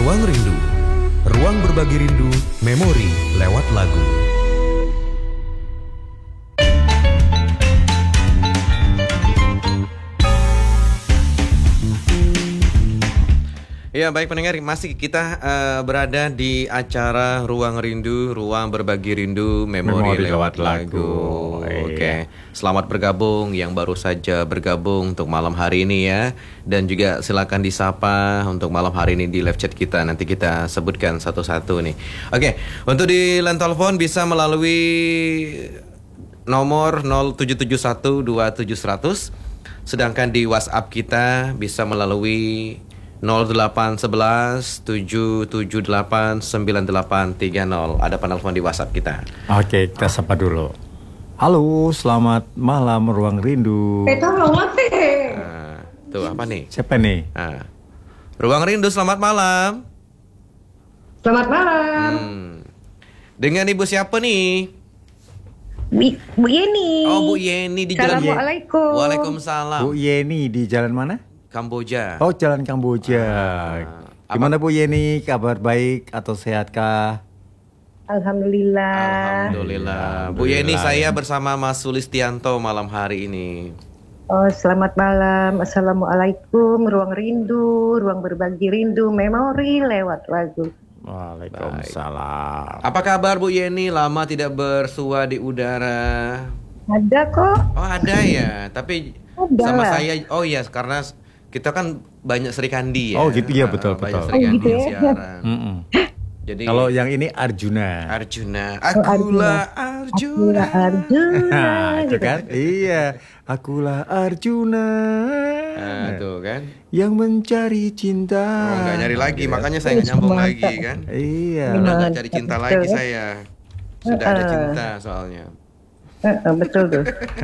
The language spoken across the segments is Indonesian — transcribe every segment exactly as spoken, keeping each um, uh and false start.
Ruang Rindu. Ruang berbagi rindu, memori lewat lagu. Ya, baik pendengar, masih kita uh, berada di acara Ruang Rindu, Ruang Berbagi Rindu, Memori, Memori lewat, lewat lagu. Lagu. Oke, okay. Selamat bergabung yang baru saja bergabung untuk malam hari ini ya. Dan juga silakan disapa untuk malam hari ini di live chat kita. Nanti kita sebutkan satu-satu nih. Oke, okay. Untuk di line telepon bisa melalui nomor nol tujuh tujuh satu dua tujuh seratus. Sedangkan di WhatsApp kita bisa melalui nol delapan satu satu tujuh tujuh delapan sembilan delapan tiga nol. Ada penelpon di WhatsApp kita. Oke, kita sapa dulu. Halo, selamat malam Ruang Rindu. Eh, tolong latih. Nah, tuh apa nih? Siapa nih? Nah, Ruang Rindu, selamat malam. Selamat malam. Hmm. Dengan ibu siapa nih? Bu, Bu Yeni. Oh, Bu Yeni di jalan. Assalamualaikum. Waalaikumsalam. Bu Yeni di jalan mana? Kamboja. Oh, Jalan Kamboja. Ah, Gimana apa? Bu Yeni? Kabar baik atau sehatkah? Alhamdulillah. Alhamdulillah. Bu Yeni, saya bersama Mas Sulistianto malam hari ini. Oh, selamat malam. Assalamualaikum. Ruang Rindu, Ruang Berbagi Rindu, Memori lewat lagu. Waalaikumsalam. Baik. Apa kabar Bu Yeni? Lama tidak bersua di udara. Ada kok. Oh, ada ya. Tapi ada sama lah. Saya. Oh iya, karena kita kan banyak serikandi ya. Oh gitu ya, betul banyak betul. serikandi oh, gitu ya? siaran. Jadi kalau yang ini Arjuna. Arjuna. Akulah Arjuna. Akulah Arjuna. Nah, itu kan? Iya. Akulah Arjuna. Nah, tuh kan. Yang mencari cinta. Oh, enggak nyari lagi, ya. Makanya saya enggak nyambung lagi kan. Iya. Udah enggak cari cinta betul, lagi saya. Sudah uh, ada cinta soalnya. Uh, uh, betul tuh.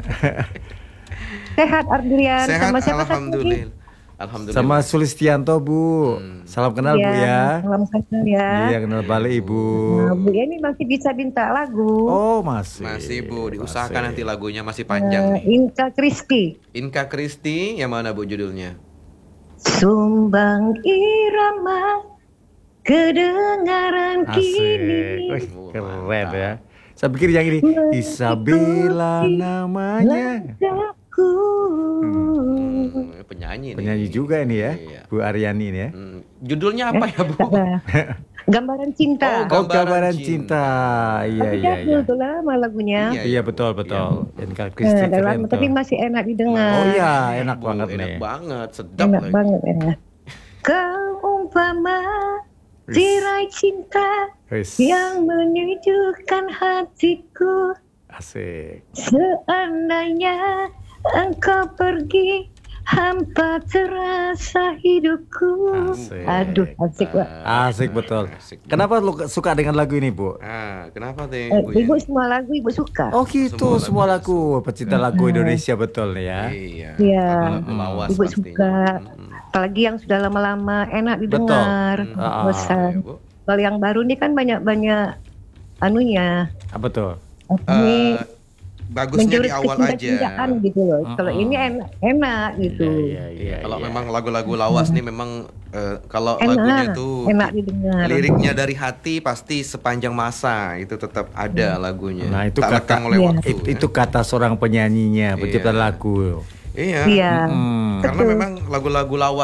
Sehat Ardian. Sehat, sama siapa alhamdulillah. Alhamdulillah. Sama Sulistianto Bu. Hmm. Salam kenal ya, Bu ya. Salam kenal ya. Iya, kenal balik Ibu. Nah, Bu ini masih bisa minta lagu. Oh masih. Masih Bu, diusahakan masih. Nanti lagunya masih panjang uh, nih. Inka Kristi. Inka Kristi, yang mana Bu judulnya? Sumbang irama kedengaran kini. Wih, keren ya. Saya pikir yang ini Isabella namanya. Hmm, penyanyi Penyanyi nih. Juga ini ya, iya. Bu Aryani ini ya. Hmm. Judulnya apa ya Bu? Gambaran Cinta. Oh, Gambaran, oh, Gambaran Cinta. Iya iya iya. Betul lama lagunya. Iya, iya betul betul. Iya. Inka Kristi nah, lama, tapi masih enak didengar. Oh iya, enak Bu, banget enak nih. Enak banget, sedap enak lagi. banget enak. Kau umpama tirai cinta Riz. Yang menyejukkan hatiku. Asik. Seandainya engkau pergi, hampa terasa hidupku. Asik. Aduh, asik Pak. Asik betul. Asik. Kenapa lu suka dengan lagu ini, Bu? Ah, kenapa tuh? Eh, ibu semua lagu Ibu suka. Oh gitu, semua, semua lagu. Pecinta lagu Indonesia betul nih ya. Iya. Iya. Lawas Ibu pastinya. suka. Apalagi yang sudah lama-lama enak didengar. Betul. Bosan. Ah, kalau yang baru ini kan banyak-banyak anunya. Apa tuh? Uh, bagusnya di awal aja gitu loh. Uh-uh. Kalau ini enak, enak gitu. Iya, iya, iya, kalau iya. Memang lagu-lagu lawas uh-huh. nih memang uh, kalau enak, lagunya tuh enak didengar. Liriknya dari hati pasti sepanjang masa itu tetap ada lagunya. Nah itu tak kata oleh iya. waktu, itu, itu kata seorang penyanyinya, pencipta iya. lagu. Iya. iya. Hmm. Karena memang lagu-lagu lawas